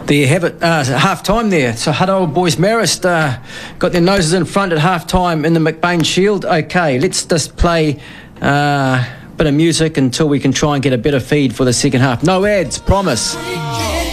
There you have it, half-time there. So Huddle Boys Marist got their noses in front at half-time in the McBain Shield. Okay, let's just play a bit of music until we can try and get a better feed for the second half. No ads, promise.